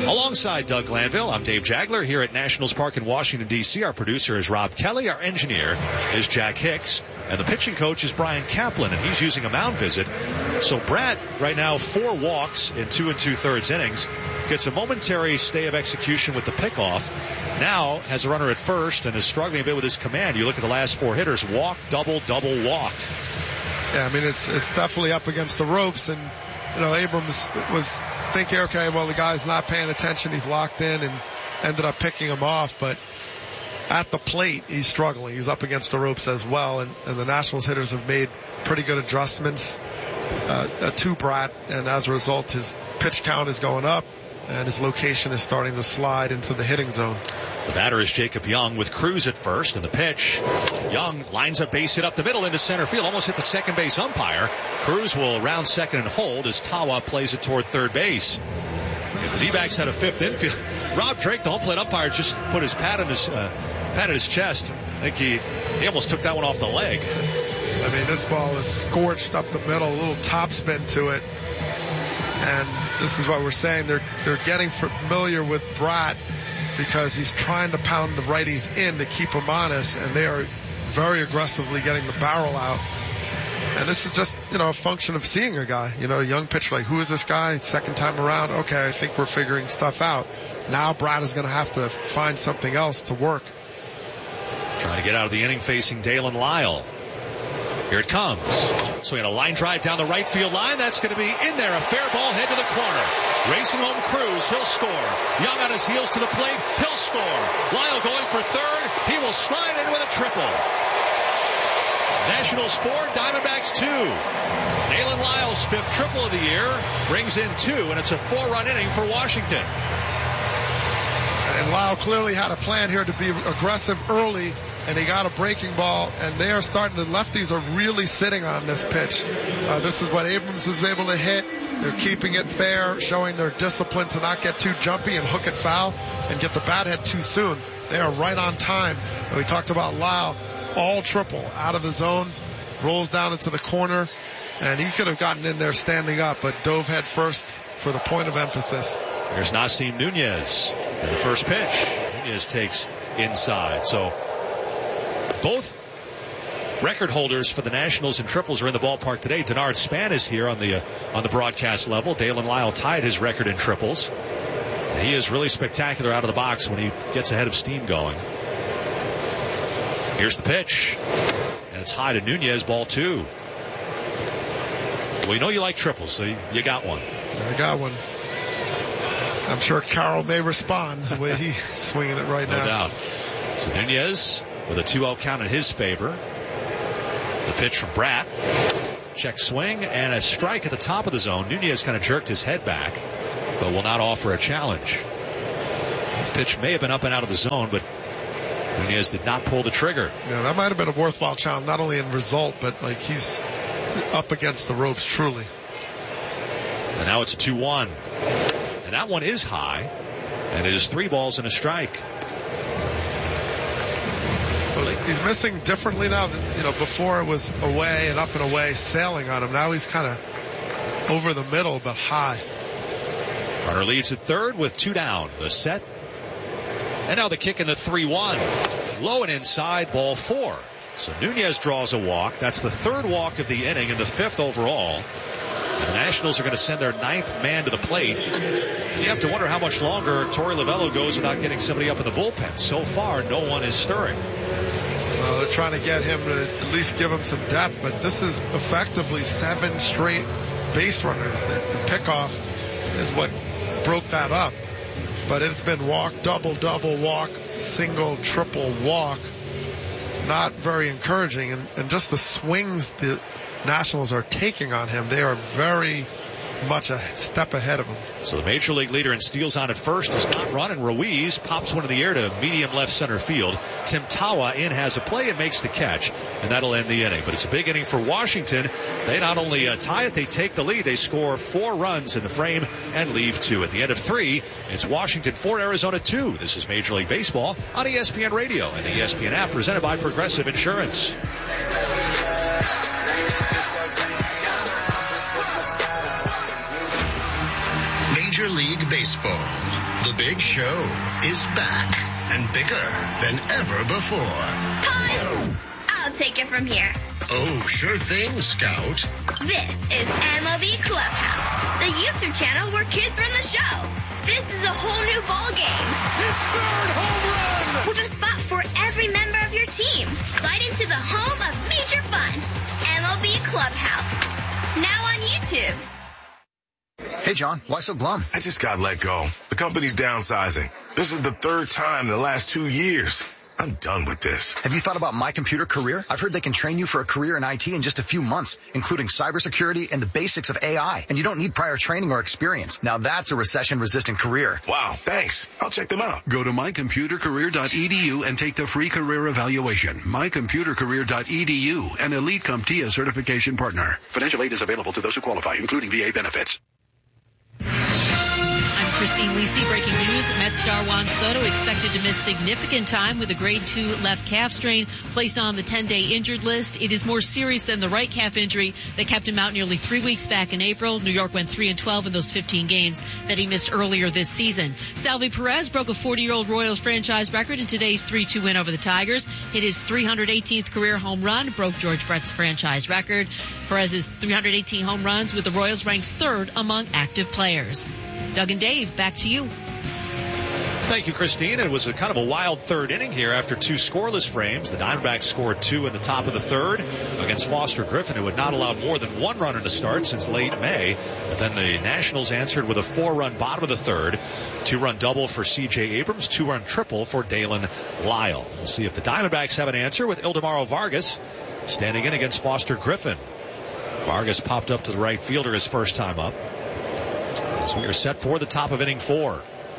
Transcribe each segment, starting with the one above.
Alongside Doug Glanville, I'm Dave Jagler here at Nationals Park in Washington, D.C. Our producer is Rob Kelly. Our engineer is Jack Hicks. And the pitching coach is Brian Kaplan, and he's using a mound visit. So Brad, right now, 4 walks in 2 2/3 innings, gets a momentary stay of execution with the pickoff. Now has a runner at first and is struggling a bit with his command. You look at the last 4 hitters: walk, double, double, walk. Yeah, I mean, it's definitely up against the ropes, and Abrams was thinking, okay, well, the guy's not paying attention, he's locked in, and ended up picking him off. But at the plate, he's struggling. He's up against the ropes as well, and the Nationals hitters have made pretty good adjustments to Brad, and as a result, his pitch count is going up, and his location is starting to slide into the hitting zone. The batter is Jacob Young with Cruz at first, and the pitch. Young lines a base hit up the middle into center field, almost hit the second base umpire. Cruz will round second and hold as Tawa plays it toward third base. If the D-backs had a 5th infield, Rob Drake, the home plate umpire, just put his pad in his chest. I think he almost took that one off the leg. I mean, this ball is scorched up the middle, a little topspin to it. And this is what we're saying. They're getting familiar with Brad because he's trying to pound the righties in to keep them honest, and they are very aggressively getting the barrel out. And this is just, a function of seeing a guy, a young pitcher, like, who is this guy? Second time around. Okay, I think we're figuring stuff out. Now Brad is going to have to find something else to work. Trying to get out of the inning facing Dalen Lyle. Here it comes. Swinging a line drive down the right field line. That's going to be in there. A fair ball head to the corner. Racing home Cruz. He'll score. Young on his heels to the plate. He'll score. Lyle going for third. He will slide in with a triple. Nationals 4, Diamondbacks 2. Dalen Lyle's 5th triple of the year brings in 2, and it's a 4-run inning for Washington. And Lyle clearly had a plan here to be aggressive early, and he got a breaking ball, and they are starting to, lefties are really sitting on this pitch. This is what Abrams was able to hit. They're keeping it fair, showing their discipline to not get too jumpy and hook it foul and get the bat hit too soon. They are right on time. And we talked about Lyle, all triple, out of the zone, rolls down into the corner, and he could have gotten in there standing up, but dove head first for the point of emphasis. There's Nasim Nunez in the first pitch. Nunez takes inside. So both record holders for the Nationals in triples are in the ballpark today. Denard Span is here on the broadcast level. Dalen Lyle tied his record in triples. He is really spectacular out of the box when he gets a head of steam going. Here's the pitch, and it's high to Nunez, ball 2. Well, you like triples, so you got one. I got one. I'm sure Carroll may respond the way he's swinging it right now. No doubt. So Nunez with a 2-0 count in his favor. The pitch from Bratt. Check swing and a strike at the top of the zone. Nunez kind of jerked his head back, but will not offer a challenge. The pitch may have been up and out of the zone, but Nunez did not pull the trigger. Yeah, that might have been a worthwhile challenge, not only in result, but he's up against the ropes, truly. And now it's a 2-1. And that one is high, and it is 3 balls and a strike. He's missing differently now. Before it was away and up and away, sailing on him. Now he's kind of over the middle, but high. Runner leads at third with 2 down. The set. And now the kick in the 3-1. Low and inside, ball 4. So Nunez draws a walk. That's the 3rd walk of the inning and the 5th overall. And the Nationals are going to send their 9th man to the plate. You have to wonder how much longer Torey Lovullo goes without getting somebody up in the bullpen. So far, no one is stirring. Well, they're trying to get him to at least give him some depth, but this is effectively 7 straight base runners. The pickoff is what broke that up. But it's been walk, double, walk, single, triple, walk. Not very encouraging. And just the swings the Nationals are taking on him, they are very much a step ahead of him. So the major league leader in steals on at first does not run, and Ruiz pops one in the air to medium left center field. Tim Tawa in has a play and makes the catch, and that'll end the inning. But it's a big inning for Washington. They not only tie it, they take the lead. They score 4 runs in the frame and leave 2. At the end of 3, it's Washington 4, Arizona 2. This is Major League Baseball on ESPN Radio and the ESPN app, presented by Progressive Insurance. Major League Baseball. The Big Show is back and bigger than ever before. Pause! I'll take it from here. Oh, sure thing, Scout. This is MLB Clubhouse, the YouTube channel where kids run the show. This is a whole new ball game. His third home run! With a spot for every member of your team. Slide into the home of major fun. MLB Clubhouse. Now on YouTube. Hey, John, why so glum? I just got let go. The company's downsizing. This is the third time in the last 2 years. I'm done with this. Have you thought about My Computer Career? I've heard they can train you for a career in IT in just a few months, including cybersecurity and the basics of AI. And you don't need prior training or experience. Now that's a recession-resistant career. Wow, thanks. I'll check them out. Go to mycomputercareer.edu and take the free career evaluation. Mycomputercareer.edu, an Elite CompTIA certification partner. Financial aid is available to those who qualify, including VA benefits. I'm Christine Lisi. Breaking news. Met star Juan Soto expected to miss significant time with a grade 2 left calf strain, placed on the 10-day injured list. It is more serious than the right calf injury that kept him out nearly 3 weeks back in April. New York went 3-12 in those 15 games that he missed earlier this season. Salvi Perez broke a 40-year-old Royals franchise record in today's 3-2 win over the Tigers. Hit his 318th career home run, broke George Brett's franchise record. Perez's 318 home runs with the Royals ranks third among active players. Doug and Dave, back to you. Thank you, Christine. It was a kind of a wild third inning here after 2 scoreless frames. The Diamondbacks scored 2 in the top of the third against Foster Griffin, who had not allowed more than 1 runner to start since late May. But then the Nationals answered with a 4-run bottom of the third, 2-run double for C.J. Abrams, 2-run triple for Dalen Lyle. We'll see if the Diamondbacks have an answer with Ildemaro Vargas standing in against Foster Griffin. Vargas popped up to the right fielder his first time up. So we are set for the top of inning 4.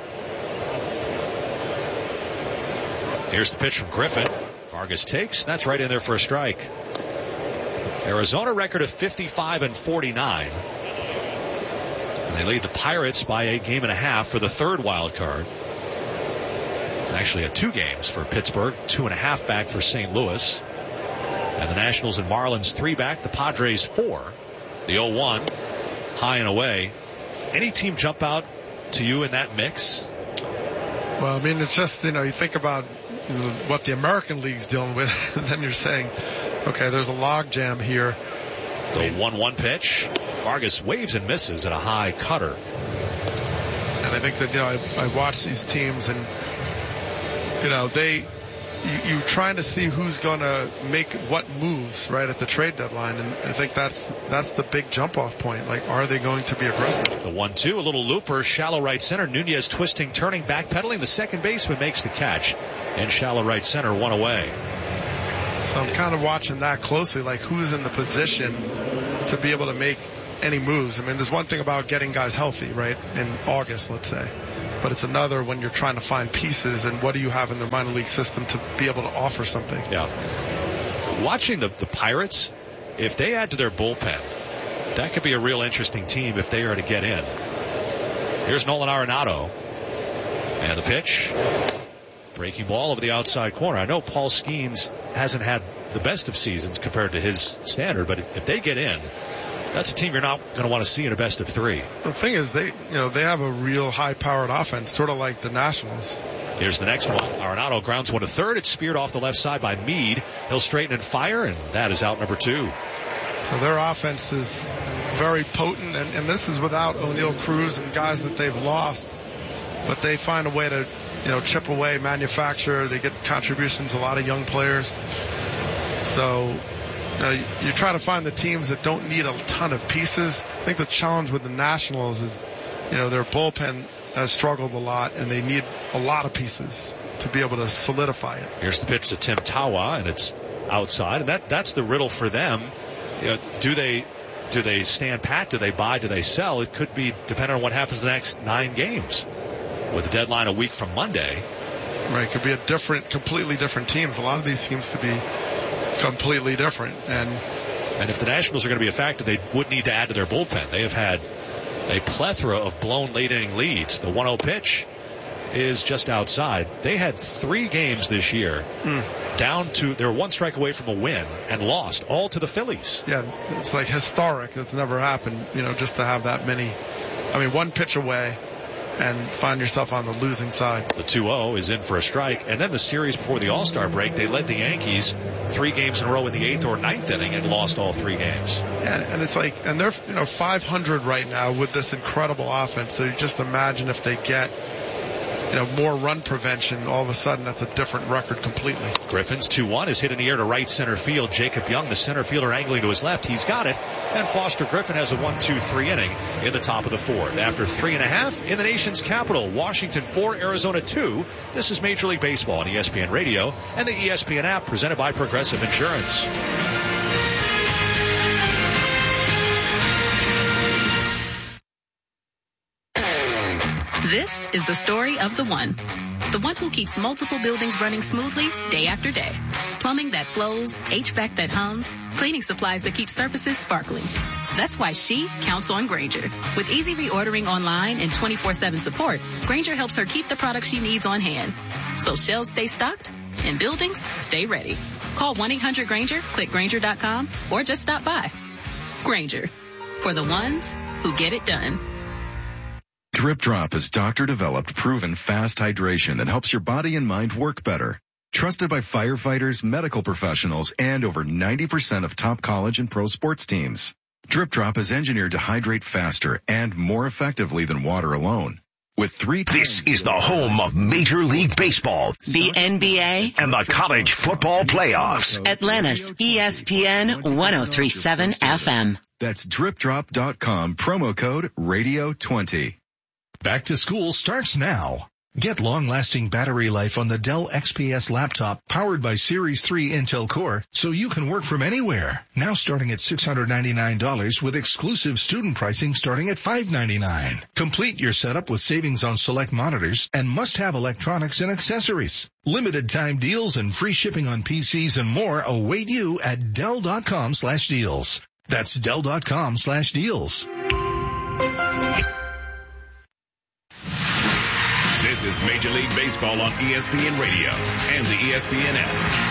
Here's the pitch from Griffin. Vargas takes. That's right in there for a strike. Arizona record of 55-49. And they lead the Pirates by a game and a half for the third wild card. Actually had 2 games for Pittsburgh, 2.5 back for St. Louis. And the Nationals and Marlins 3 back, the Padres 4. The 0-1 high and away. Any team jump out to you in that mix? Well, I mean, it's just, you think about what the American League's dealing with, and then you're saying, okay, there's a log jam here. The 1-1 pitch. Vargas waves and misses at a high cutter. And I think that, I watch these teams and, you're trying to see who's going to make what moves right at the trade deadline, and I think that's the big jump-off point. Like, are they going to be aggressive? The 1-2, a little looper, shallow right center. Nunez twisting, turning, backpedaling. The second baseman makes the catch, and shallow right center, 1 away. So I'm kind of watching that closely, like who's in the position to be able to make any moves. I mean, there's one thing about getting guys healthy, right, in August, let's say. But it's another when you're trying to find pieces and what do you have in the minor league system to be able to offer something. Yeah. Watching the Pirates, if they add to their bullpen, that could be a real interesting team if they are to get in. Here's Nolan Arenado. And the pitch. Breaking ball over the outside corner. I know Paul Skeens hasn't had the best of seasons compared to his standard, but if they get in, that's a team you're not going to want to see in a best of 3. The thing is, they have a real high-powered offense, sort of like the Nationals. Here's the next one. Arenado grounds one to third. It's speared off the left side by Meade. He'll straighten and fire, and that is out number 2. So their offense is very potent, and this is without O'Neal Cruz and guys that they've lost. But they find a way to, chip away, manufacture. They get contributions, a lot of young players. So you try to find the teams that don't need a ton of pieces. I think the challenge with the Nationals is, their bullpen has struggled a lot, and they need a lot of pieces to be able to solidify it. Here's the pitch to Tim Tawa, and it's outside, and that's the riddle for them. Do they stand pat? Do they buy? Do they sell? It could be depending on what happens the next 9 games. With the deadline a week from Monday. Right, it could be completely different teams. A lot of these teams to be completely different. And if the Nationals are going to be a factor, they would need to add to their bullpen. They have had a plethora of blown late inning leads. The 1-0 pitch is just outside. They had 3 games this year down to, they were 1 strike away from a win and lost all to the Phillies. Yeah, it's like historic. That's never happened, just to have that many one pitch away and find yourself on the losing side. The 2-0 is in for a strike. And then the series before the All-Star break, they led the Yankees 3 games in a row in the 8th or 9th inning and lost all 3 games. Yeah, and it's like, and they're 500 right now with this incredible offense. So you just imagine if they get more run prevention, all of a sudden that's a different record completely. Griffin's 2-1 is hit in the air to right center field. Jacob Young, the center fielder, angling to his left. He's got it. And Foster Griffin has a 1-2-3 inning in the top of the 4th. After 3.5 in the nation's capital, Washington 4, Arizona 2. This is Major League Baseball on ESPN Radio and the ESPN app, presented by Progressive Insurance. This is the story of the one who keeps multiple buildings running smoothly day after day. Plumbing that flows, HVAC that hums, cleaning supplies that keep surfaces sparkling. That's why she counts on Grainger. With easy reordering online and 24/7 support, Grainger helps her keep the products she needs on hand. So shelves stay stocked and buildings stay ready. Call 1-800-GRAINGER, click Grainger.com, or just stop by. Grainger, for the ones who get it done. Drip Drop is doctor-developed, proven fast hydration that helps your body and mind work better. Trusted by firefighters, medical professionals, and over 90% of top college and pro sports teams. Drip Drop is engineered to hydrate faster and more effectively than water alone. With 3 times... This is the home of Major League Baseball, the NBA, and the college football playoffs. Atlanta's ESPN 1037 FM. That's dripdrop.com, promo code radio20. Back to school starts now. Get long-lasting battery life on the Dell XPS laptop powered by Series 3 Intel Core so you can work from anywhere. Now starting at $699 with exclusive student pricing starting at $599. Complete your setup with savings on select monitors and must-have electronics and accessories. Limited time deals and free shipping on PCs and more await you at Dell.com/deals. That's Dell.com/deals. This is Major League Baseball on ESPN Radio and the ESPN app.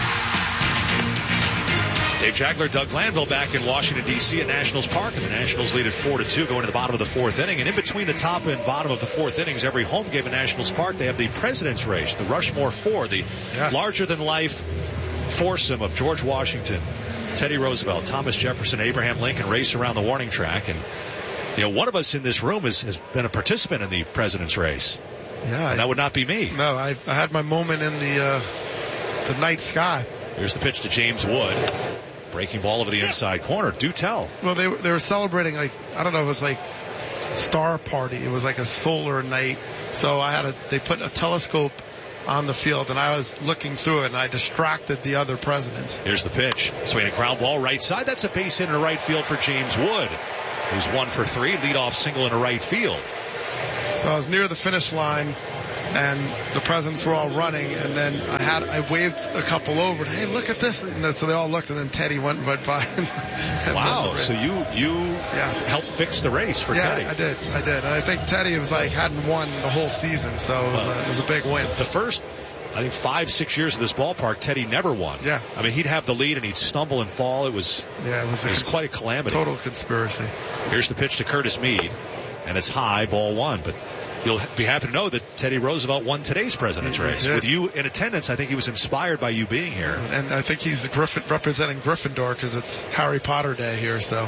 Dave Jagler, Doug Glanville back in Washington, D.C. at Nationals Park, and the Nationals lead at 4-2 going to the bottom of the 4th inning. And in between the top and bottom of the 4th innings, every home game at Nationals Park, they have the President's Race, the Rushmore 4, the larger-than-life foursome of George Washington, Teddy Roosevelt, Thomas Jefferson, Abraham Lincoln race around the warning track. And, one of us in this room has been a participant in the President's Race. Yeah, that would not be me. No, I had my moment in the night sky. Here's the pitch to James Wood. Breaking ball over the inside corner. Do tell. Well, they were celebrating, I don't know, it was like Star Party. It was like a solar night. So they put a telescope on the field, and I was looking through it, and I distracted the other presidents. Here's the pitch. Swinging a ground ball right side. That's a base hit in right field for James Wood, who's 1 for 3. Leadoff single into right field. So I was near the finish line, and the presidents were all running, and then I waved a couple over. Hey, look at this! So they all looked, and then Teddy went right by. Wow! So you helped fix the race for Teddy. Yeah, I did. And I think Teddy hadn't won the whole season, so it was a big win. The first, I think, 5-6 years of this ballpark, Teddy never won. Yeah. I mean, he'd have the lead and he'd stumble and fall. It was quite a calamity. Total conspiracy. Here's the pitch to Curtis Mead. And it's high, ball 1. But you'll be happy to know that Teddy Roosevelt won today's President's Race. With you in attendance, I think he was inspired by you being here. And I think he's representing Gryffindor because it's Harry Potter Day here. So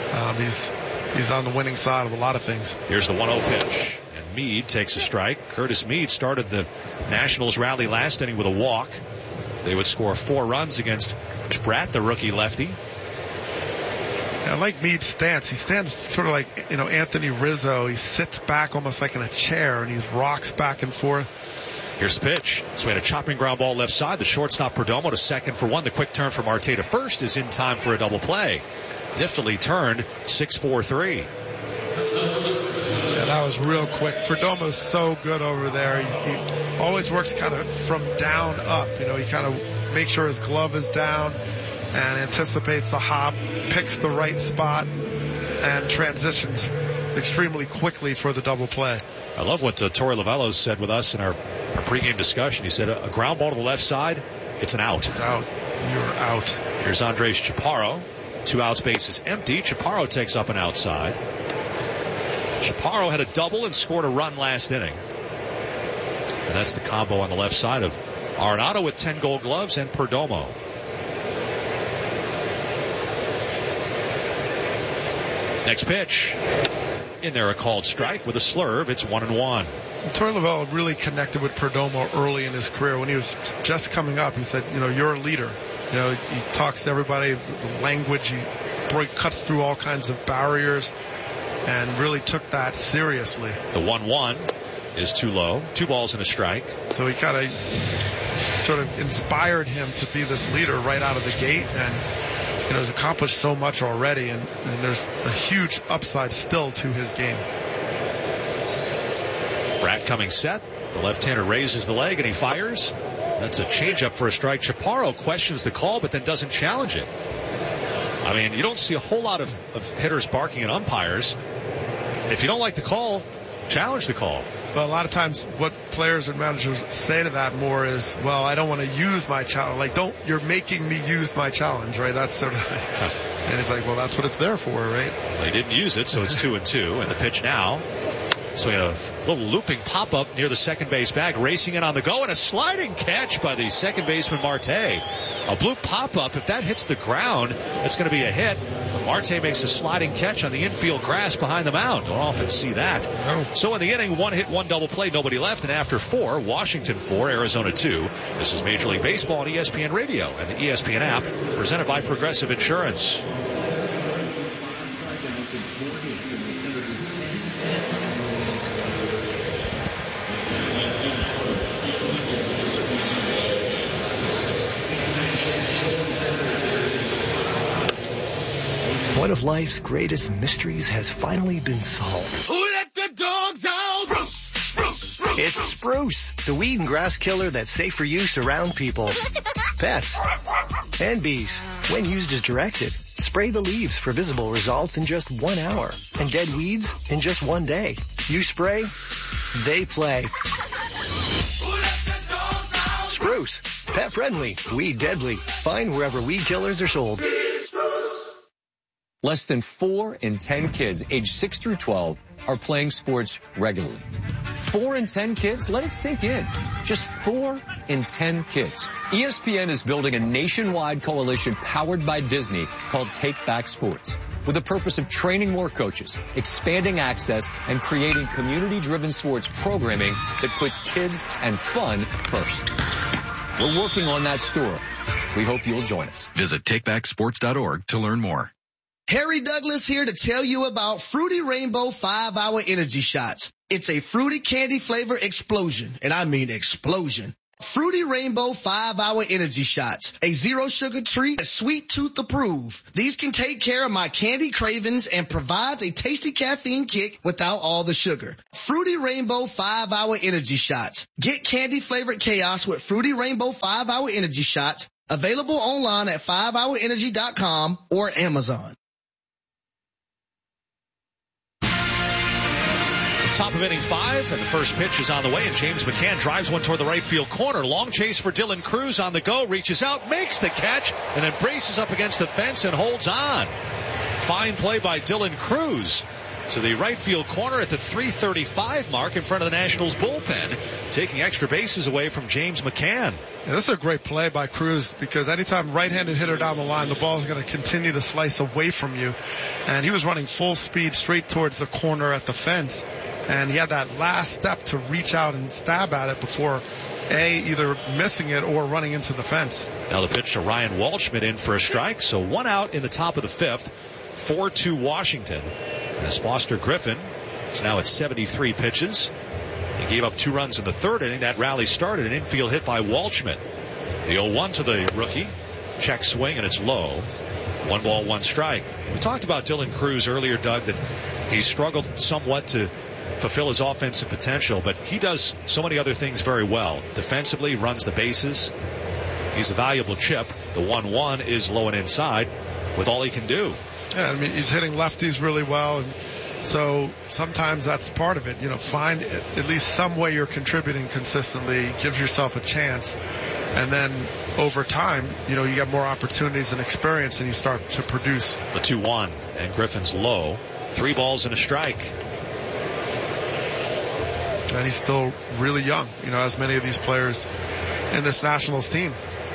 he's on the winning side of a lot of things. Here's the 1-0 pitch. And Mead takes a strike. Curtis Mead started the Nationals rally last inning with a walk. They would score 4 runs against Bratt, the rookie lefty. I like Mead's stance. He stands sort of like, Anthony Rizzo. He sits back almost like in a chair, and he rocks back and forth. Here's the pitch. Swinging a chopping ground ball left side. The shortstop Perdomo to second for 1. The quick turn from Marte to first is in time for a double play. Niftily turned 6-4-3. Yeah, that was real quick. Perdomo's so good over there. He always works kind of from down up. He kind of makes sure his glove is down and anticipates the hop, picks the right spot, and transitions extremely quickly for the double play. I love what Torey Lovullo said with us in our pregame discussion. He said a ground ball to the left side, it's an out. It's out. You're out. Here's Andres Chaparro. 2 outs, bases empty. Chaparro takes up an outside. Chaparro had a double and scored a run last inning. And that's the combo on the left side of Arenado with 10 Gold Gloves and Perdomo. Next pitch. In there, a called strike with a slurve. It's 1-1. Torey Lovullo really connected with Perdomo early in his career. When he was just coming up, he said, you're a leader. He talks to everybody, the language, he cuts through all kinds of barriers and really took that seriously. The 1-1 is too low. 2 balls and a strike. So he kind of sort of inspired him to be this leader right out of the gate, and has accomplished so much already, and there's a huge upside still to his game. Bratt coming set. The left-hander raises the leg and he fires. That's a changeup for a strike. Chaparro questions the call but then doesn't challenge it. I mean, you don't see a whole lot of hitters barking at umpires. If you don't like the call, challenge the call. Well, a lot of times what players and managers say to that more is, well, I don't want to use my challenge. Like, you're making me use my challenge, right? That's sort of, and it's like, well, that's what it's there for, right? They didn't use it, so it's 2-2, and the pitch now. So we had a little looping pop-up near the second base bag, racing in on the go, and a sliding catch by the second baseman Marte. A blue pop-up, if that hits the ground, it's going to be a hit. But Marte makes a sliding catch on the infield grass behind the mound. Don't often see that. Oh. So in the inning, 1 hit, 1 double play, nobody left, and after 4, Washington 4, Arizona 2. This is Major League Baseball on ESPN Radio and the ESPN app, presented by Progressive Insurance. One of life's greatest mysteries has finally been solved. Who let the dogs out? It's Spruce, the weed and grass killer that's safe for use around people, pets, and bees. When used as directed, spray the leaves for visible results in just 1 hour and dead weeds in just 1 day. You spray, they play. Spruce, pet friendly, weed deadly. Find wherever weed killers are sold. Less than 4 in 10 kids aged 6 through 12 are playing sports regularly. 4 in 10 kids? Let it sink in. Just 4 in 10 kids. ESPN is building a nationwide coalition powered by Disney called Take Back Sports, with the purpose of training more coaches, expanding access, and creating community-driven sports programming that puts kids and fun first. We're working on that story. We hope you'll join us. Visit takebacksports.org to learn more. Harry Douglas here to tell you about Fruity Rainbow 5-Hour Energy Shots. It's a fruity candy flavor explosion, and I mean explosion. Fruity Rainbow 5-Hour Energy Shots, a zero sugar treat, sweet tooth approved. These can take care of my candy cravings and provides a tasty caffeine kick without all the sugar. Fruity Rainbow 5-Hour Energy Shots. Get candy flavored chaos with Fruity Rainbow 5-Hour Energy Shots. Available online at 5hourenergy.com or Amazon. Top of inning 5, and the first pitch is on the way, and James McCann drives one toward the right field corner. Long chase for Dylan Cruz on the go, reaches out, makes the catch, and then braces up against the fence and holds on. Fine play by Dylan Cruz to the right field corner at the 3:35 mark in front of the Nationals bullpen, taking extra bases away from James McCann. Yeah, this is a great play by Cruz, because anytime right-handed hitter down the line, the ball is going to continue to slice away from you. And he was running full speed straight towards the corner at the fence. And he had that last step to reach out and stab at it before, either missing it or running into the fence. Now the pitch to Ryan Walshman in for a strike. So 1 out in the top of the 5th. 4-2 Washington. As Foster Griffin is now at 73 pitches. He gave up 2 runs in the 3rd inning. That rally started an infield hit by Walshman. The 0-1 to the rookie. Check swing, and it's low. 1 ball, 1 strike. We talked about Dylan Cruz earlier, Doug, that he struggled somewhat to fulfill his offensive potential, but he does so many other things very well. Defensively, runs the bases. He's a valuable chip. The 1-1 is low and inside with all he can do. Yeah, I mean, he's hitting lefties really well, and so sometimes that's part of it. Find at least some way you're contributing consistently, give yourself a chance, and then over time, you get more opportunities and experience, and you start to produce. The 2-1, and Griffin's low. 3 balls and a strike. and he's still really young, as many of these players in this Nationals team.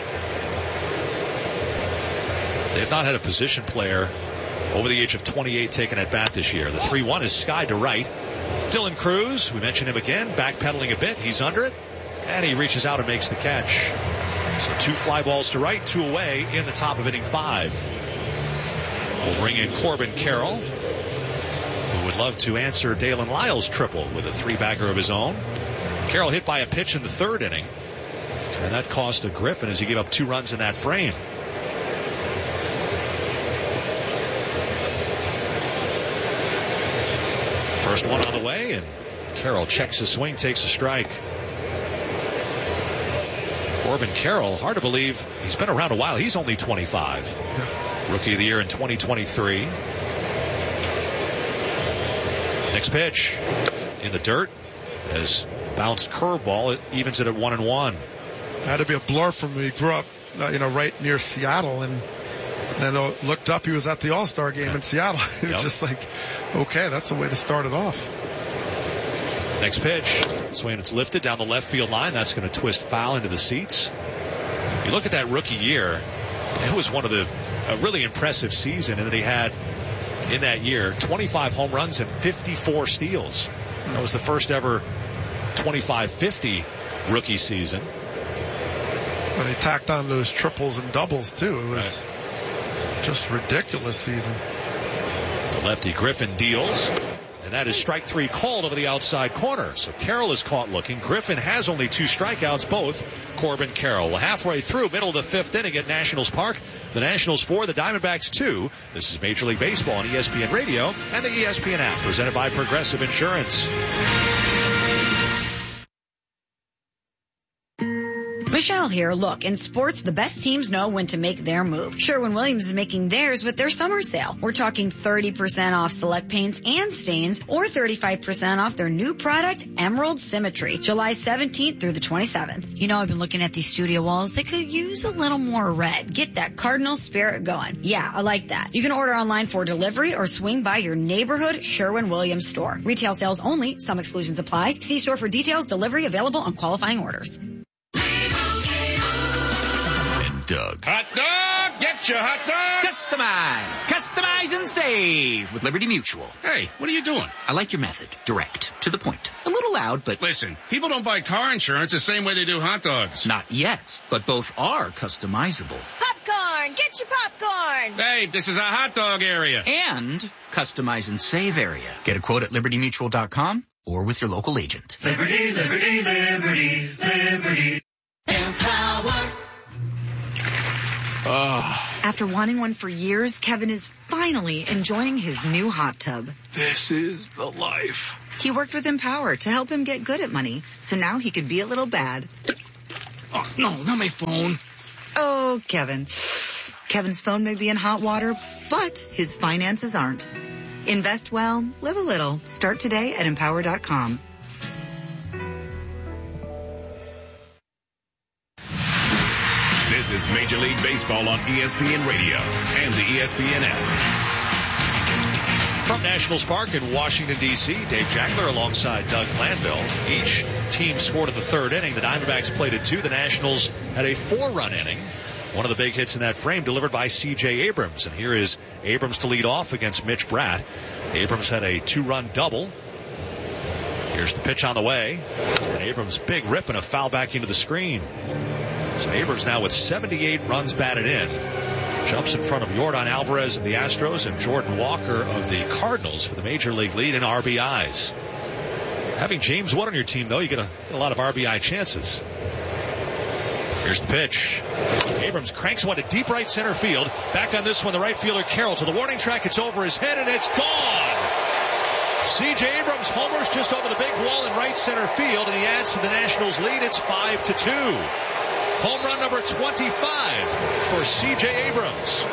They've not had a position player over the age of 28 taken at bat this year. The 3-1 is skied to right. Dylan Cruz, we mentioned him again, backpedaling a bit. He's under it, and he reaches out and makes the catch. So 2 fly balls to right, 2 away in the top of inning 5. We'll bring in Corbin Carroll, who would love to answer Dalen Lyles' triple with a 3-bagger of his own. Carroll hit by a pitch in the 3rd inning, and that cost a Griffin as he gave up 2 runs in that frame. First one on the way, and Carroll checks his swing, takes a strike. Corbin Carroll, hard to believe he's been around a while. He's only 25. Rookie of the year in 2023. Next pitch in the dirt as bounced curveball. It evens it at 1-1. Had to be a blur from me. He grew up, right near Seattle, and then looked up. He was at the All-Star game in Seattle. He was just like, okay, that's a way to start it off. Next pitch. Swing, it's lifted down the left field line. That's going to twist foul into the seats. You look at that rookie year, it was one of a really impressive season, and that he had in that year 25 home runs and 54 steals. That was the first ever 25-50 rookie season. Well, they tacked on those triples and doubles too. It was just ridiculous season. The lefty Griffin deals, and that is strike 3 called over the outside corner. So Carroll is caught looking. Griffin has only 2 strikeouts, both Corbin Carroll. Halfway through, middle of the 5th inning at Nationals Park. The Nationals 4, the Diamondbacks 2. This is Major League Baseball on ESPN Radio and the ESPN app, presented by Progressive Insurance. Michelle here. Look, in sports, the best teams know when to make their move. Sherwin-Williams is making theirs with their summer sale. We're talking 30% off select paints and stains, or 35% off their new product, Emerald Symmetry, July 17th through the 27th. I've been looking at these studio walls. They could use a little more red. Get that Cardinal spirit going. Yeah, I like that. You can order online for delivery or swing by your neighborhood Sherwin-Williams store. Retail sales only. Some exclusions apply. See store for details. Delivery available on qualifying orders. Doug. Hot dog! Get your hot dog! Customize and save with Liberty Mutual. Hey, what are you doing? I like your method. Direct. To the point. A little loud, but... Listen, people don't buy car insurance the same way they do hot dogs. Not yet, but both are customizable. Popcorn! Get your popcorn! Hey, this is a hot dog area. And customize and save area. Get a quote at libertymutual.com or with your local agent. Liberty, liberty, liberty, liberty. Empower. After wanting one for years, Kevin is finally enjoying his new hot tub. This is the life. He worked with Empower to help him get good at money, so now he can be a little bad. Oh, no, not my phone. Oh, Kevin. Kevin's phone may be in hot water, but his finances aren't. Invest well, live a little. Start today at Empower.com. This is Major League Baseball on ESPN Radio and the ESPN app. From Nationals Park in Washington, D.C., Dave Jackler alongside Doug Glanville. Each team scored in the 3rd inning. The Diamondbacks played at 2. The Nationals had a 4-run inning. One of the big hits in that frame delivered by C.J. Abrams. And here is Abrams to lead off against Mitch Bratt. Abrams had a 2-run double. Here's the pitch on the way. And Abrams' big rip and a foul back into the screen. So Abrams now with 78 runs batted in. Jumps in front of Yordan Alvarez of the Astros and Jordan Walker of the Cardinals for the Major League lead in RBIs. Having James Wood on your team, though, you get a lot of RBI chances. Here's the pitch. Abrams cranks one to deep right center field. Back on this one, the right fielder Carroll to the warning track. It's over his head, and it's gone. C.J. Abrams homers just over the big wall in right center field, and he adds to the Nationals' lead. It's 5-2. Home run number 25 for C.J. Abrams.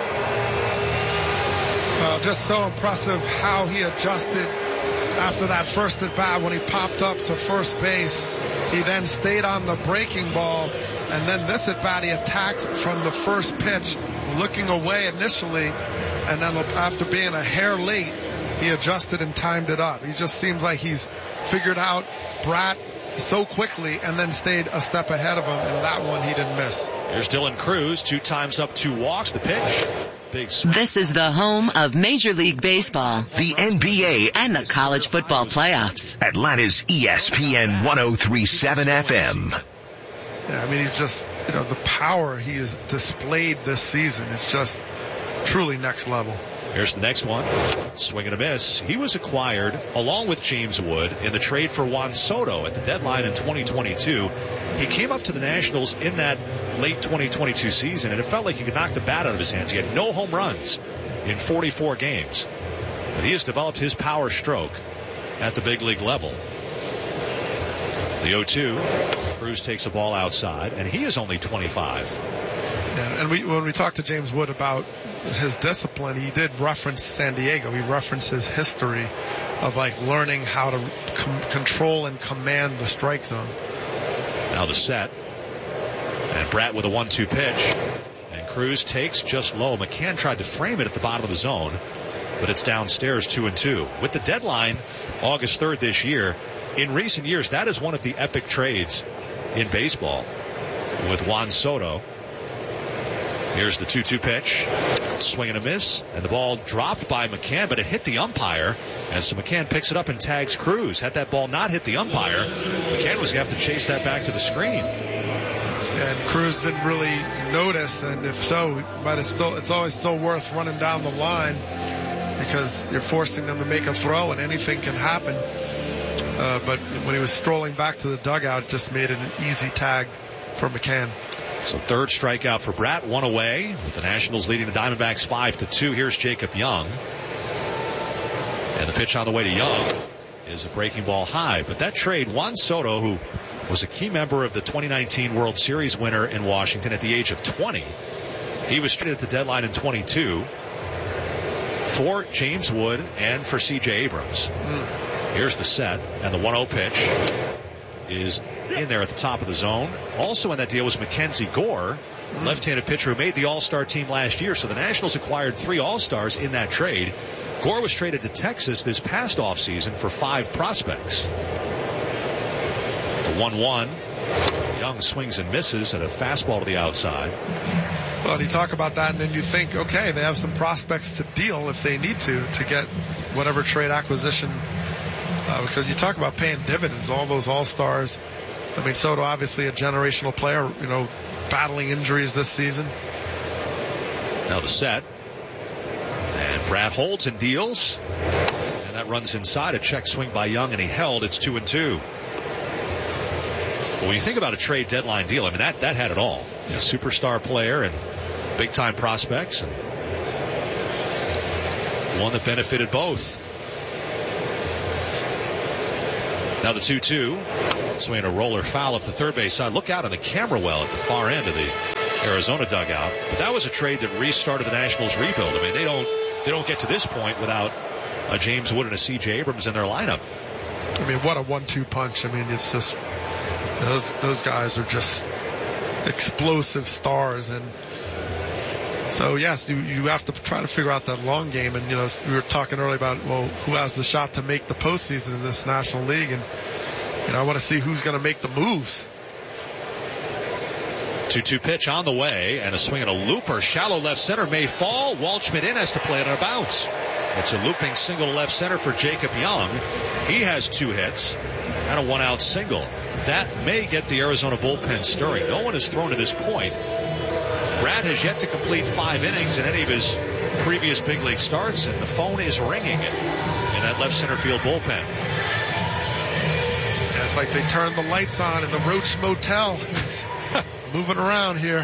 Just so impressive how he adjusted after that first at bat when he popped up to first base. He then stayed on the breaking ball, and then this at bat he attacked from the first pitch, looking away initially, and then after being a hair late, he adjusted and timed it up. He just seems like he's figured out Bratt so quickly and then stayed a step ahead of him, and that one he didn't miss. Here's Dylan Cruz, 2 times up, 2 walks. The pitch. Big swing. This is the home of Major League Baseball, the NBA, and the college football playoffs. Atlanta's ESPN 103.7 FM. Yeah, I mean, he's just, the power he has displayed this season is just truly next level. Here's the next one. Swing and a miss. He was acquired along with James Wood in the trade for Juan Soto at the deadline in 2022. He came up to the Nationals in that late 2022 season, and it felt like he could knock the bat out of his hands. He had no home runs in 44 games. But he has developed his power stroke at the big league level. The 0-2. Cruz takes a ball outside, and he is only 25. Yeah, and when we talked to James Wood about his discipline, he did reference San Diego. He referenced his history of learning how to control and command the strike zone. Now the set. And Bratt with a 1-2 pitch. And Cruz takes just low. McCann tried to frame it at the bottom of the zone, but it's downstairs 2-2. With the deadline August 3rd this year, in recent years, that is one of the epic trades in baseball with Juan Soto. Here's the 2-2 pitch. Swing and a miss. And the ball dropped by McCann, but it hit the umpire. And so McCann picks it up and tags Cruz. Had that ball not hit the umpire, McCann was going to have to chase that back to the screen. And Cruz didn't really notice, and if so, it's always still worth running down the line because you're forcing them to make a throw and anything can happen. But when he was strolling back to the dugout, it just made it an easy tag for McCann. So third strikeout for Bratt, 1 away, with the Nationals leading the Diamondbacks 5-2. Here's Jacob Young. And the pitch on the way to Young is a breaking ball high. But that trade, Juan Soto, who was a key member of the 2019 World Series winner in Washington at the age of 20, he was traded at the deadline in 22 for James Wood and for C.J. Abrams. Here's the set, and the 1-0 pitch is in there at the top of the zone. Also in that deal was Mackenzie Gore, left-handed pitcher who made the All-Star team last year. So the Nationals acquired 3 All-Stars in that trade. Gore was traded to Texas this past offseason for 5 prospects. The 1-1. Young swings and misses and a fastball to the outside. Well, you talk about that, and then you think, okay, they have some prospects to deal if they need to get whatever trade acquisition. Because you talk about paying dividends, all those All-Stars. I mean, Soto obviously a generational player, battling injuries this season. Now the set. And Bratt holds and deals. And that runs inside. A check swing by Young, and he held. It's 2-2. But when you think about a trade deadline deal, I mean, that had it all. Superstar player and big-time prospects. And one that benefited both. Now the 2-2. Swinging a roller foul up the third base side. Look out on the camera well at the far end of the Arizona dugout. But that was a trade that restarted the Nationals' rebuild. I mean, they don't get to this point without a James Wood and a C.J. Abrams in their lineup. I mean, what a 1-2 punch. I mean, it's just those guys are just explosive stars. And so, yes, you have to try to figure out that long game. And, we were talking earlier about, who has the shot to make the postseason in this National League. And, I want to see who's going to make the moves. 2-2 pitch on the way, and a swing and a looper. Shallow left center may fall. Waldschmidt in has to play it on a bounce. It's a looping single to left center for Jacob Young. He has 2 hits and a 1-out single. That may get the Arizona bullpen stirring. No one has thrown to this point. Bratt has yet to complete 5 innings in any of his previous big league starts, and the phone is ringing in that left center field bullpen. Yeah, it's like they turned the lights on in the Roach Motel. Moving around here.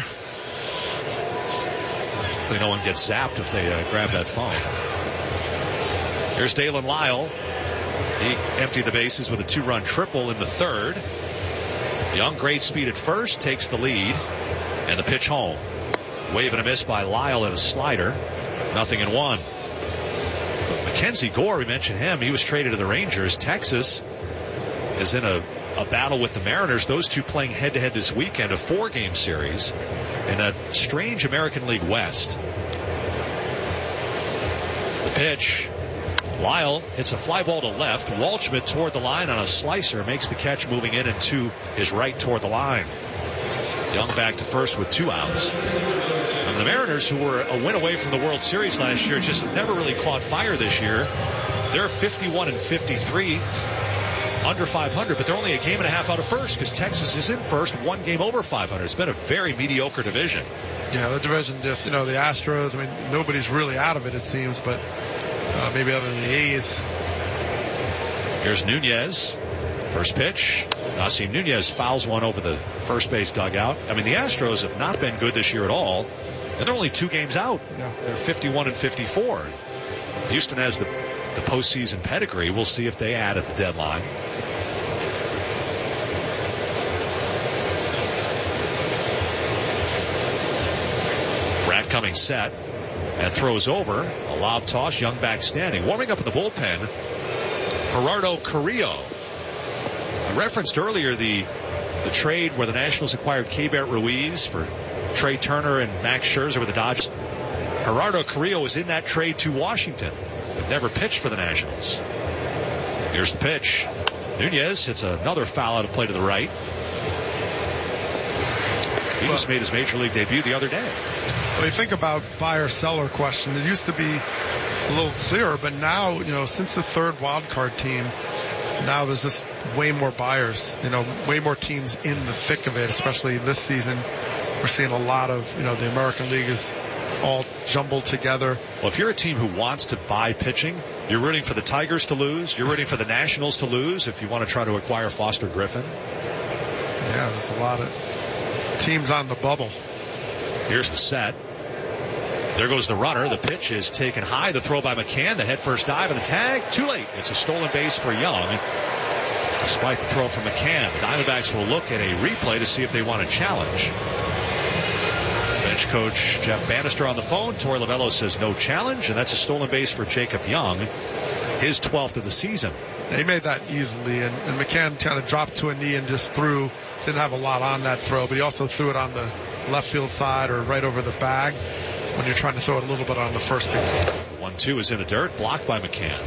Hopefully no one gets zapped if they grab that phone. Here's Dalen Lyle. He emptied the bases with a 2-run triple in the third. Young, great speed at first, takes the lead, and the pitch home. Wave and a miss by Lyle and a slider. 0-1. But Mackenzie Gore, we mentioned him. He was traded to the Rangers. Texas is in a battle with the Mariners. Those two playing head-to-head this weekend, a 4-game series in that strange American League West. The pitch Lyle hits a fly ball to left. Waldschmidt toward the line on a slicer, makes the catch moving in and to his right toward the line. Young back to first with 2 outs. And the Mariners, who were a win away from the World Series last year, just never really caught fire this year. They're 51-53, under 500, but they're only a game and a half out of first because Texas is in first, 1 game over 500. It's been a very mediocre division. Yeah, the division just, the Astros, I mean, nobody's really out of it seems, but maybe other than the A's. Here's Nunez. First pitch. Nasim Nunez fouls one over the first base dugout. I mean, the Astros have not been good this year at all. And they're only 2 games out. Yeah. They're 51-54. Houston has the postseason pedigree. We'll see if they add at the deadline. Brad Cummings set and throws over. A lob toss. Young back standing. Warming up in the bullpen, Gerardo Carrillo. I referenced earlier the trade where the Nationals acquired Keibert Ruiz for Trey Turner and Max Scherzer with the Dodgers. Gerardo Carrillo was in that trade to Washington, but never pitched for the Nationals. Here's the pitch. Nunez hits another foul out of play to the right. He just made his major league debut the other day. Well, you think about buyer-seller question. It used to be a little clearer, but now, since the third wild card team, now there's just way more buyers, way more teams in the thick of it, especially this season. We're seeing a lot of, the American League is all jumbled together. Well, if you're a team who wants to buy pitching, you're rooting for the Tigers to lose. You're rooting for the Nationals to lose if you want to try to acquire Foster Griffin. Yeah, there's a lot of teams on the bubble. Here's the set. There goes the runner. The pitch is taken high. The throw by McCann. The head first dive and the tag. Too late. It's a stolen base for Young. Despite the throw from McCann, the Diamondbacks will look at a replay to see if they want to challenge. Bench coach Jeff Bannister on the phone. Torey Lovullo says no challenge, and that's a stolen base for Jacob Young, his 12th of the season. He made that easily, and McCann kind of dropped to a knee and just threw. Didn't have a lot on that throw, but he also threw it on the left field side or right over the bag when you're trying to throw it a little bit on the first base. 1-2 is in the dirt, blocked by McCann.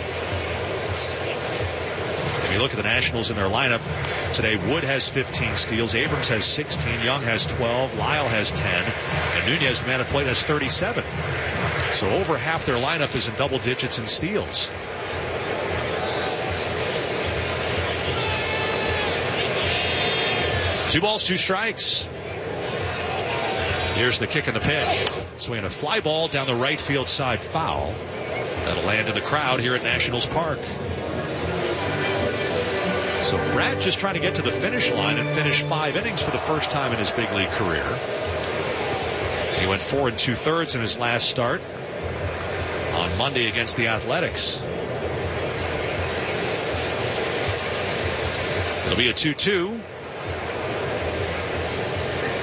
If you look at the Nationals in their lineup today, Wood has 15 steals, Abrams has 16, Young has 12, Lyle has 10, and Nunez, the man at plate, has 37. So over half their lineup is in double digits in steals. Two balls, 2 strikes. Here's the kick and the pitch. Swinging a fly ball down the right field side, foul. That'll land in the crowd here at Nationals Park. So Brad just trying to get to the finish line and finish 5 innings for the first time in his big league career. He went 4 2/3 in his last start on Monday against the Athletics. It'll be a 2-2.